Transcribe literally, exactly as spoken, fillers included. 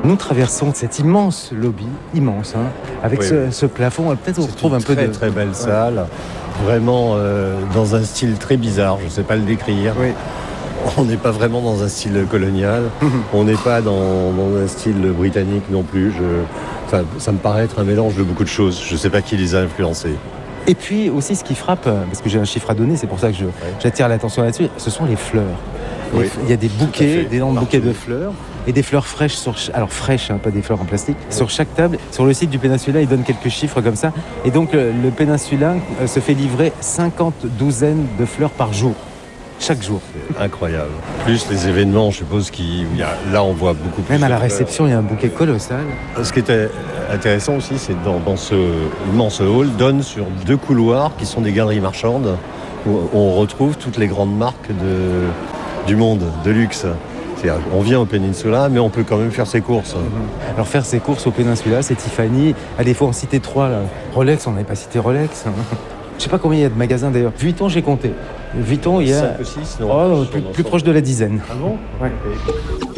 Nous traversons cet immense lobby, immense, hein, avec Oui, ce, oui. ce plafond. Peut-être on C'est retrouve une un peu très de... très belle Ouais. salle, vraiment euh, dans un style très bizarre, je ne sais pas le décrire. Oui. On n'est pas vraiment dans un style colonial, on n'est pas dans, dans un style britannique non plus. Je, enfin, ça me paraît être un mélange de beaucoup de choses, je ne sais pas qui les a influencés. Et puis aussi ce qui frappe, parce que j'ai un chiffre à donner, c'est pour ça que je, j'attire l'attention là-dessus, ce sont les fleurs. Les Oui, f- Il y a des bouquets, fait. d'énormes Partout. bouquets de fleurs et des fleurs fraîches, sur ch- alors fraîches, hein, pas des fleurs en plastique, sur chaque table. Sur le site du Péninsula, ils donnent quelques chiffres comme ça. Et donc euh, le Péninsula euh, se fait livrer cinquante douzaines de fleurs par jour, chaque jour. C'est incroyable. Plus les événements, je suppose, qui, où il y a, là on voit beaucoup plus. Même à de la fleurs. réception, il y a un bouquet colossal. Ce qui était intéressant aussi, c'est dans, dans ce immense hall, donne sur deux couloirs qui sont des galeries marchandes où on retrouve toutes les grandes marques de, du monde, de luxe. C'est-à-dire, on vient au Peninsula, mais on peut quand même faire ses courses. Alors faire ses courses au Péninsula, c'est Tiffany. Allez, faut en citer trois là. Rolex, on n'avait pas cité Rolex. Je sais pas combien il y a de magasins d'ailleurs. Vuitton, j'ai compté. Vuitton, il y a cinq ou six, non, oh, je plus, suis dans plus le proche de la dizaine. Ah bon Ouais. Ok.